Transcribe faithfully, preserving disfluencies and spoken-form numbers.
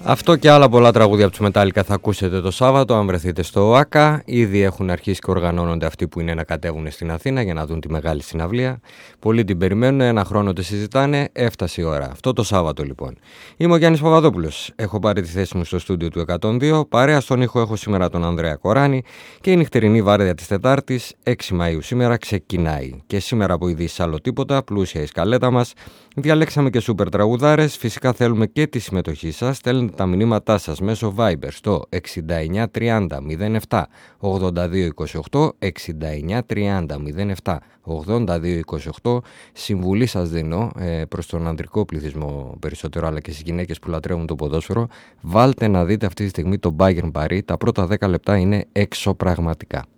Αυτό και άλλα πολλά τραγούδια από τους Metallica θα ακούσετε το Σάββατο αν βρεθείτε στο ΟΑΚΑ. Ήδη έχουν αρχίσει και οργανώνονται αυτοί που είναι να κατέβουν στην Αθήνα για να δουν τη μεγάλη συναυλία. Πολλοί την περιμένουν, ένα χρόνο τη συζητάνε, έφτασε η ώρα. Αυτό το Σάββατο λοιπόν. Είμαι ο Γιάννης Παπαδόπουλος. Έχω πάρει τη θέση μου στο στούντιο του εκατόν δύο. Παρέα στον ήχο έχω σήμερα τον Ανδρέα Κοράνη και η νυχτερινή βάρδια της Τετάρτης, έξι Μαΐου σήμερα, ξεκινάει. Και σήμερα από ειδήσεις άλλο τίποτα, πλούσια η σκαλέτα μας. Διαλέξαμε και σούπερ τραγουδάρες. Φυσικά θέλουμε και τη συμμετοχή σας. Στέλνετε τα μηνύματά σας μέσω Viber στο εξήντα εννιά τριάντα μηδέν επτά ογδόντα δύο είκοσι οκτώ, εξήντα εννιά τριάντα μηδέν επτά ογδόντα δύο είκοσι οκτώ. Συμβουλή σας δίνω ε, προς τον ανδρικό πληθυσμό περισσότερο, αλλά και στις γυναίκες που λατρεύουν το ποδόσφαιρο. Βάλτε να δείτε αυτή τη στιγμή το Bayern Paris. Τα πρώτα δέκα λεπτά είναι εξωπραγματικά.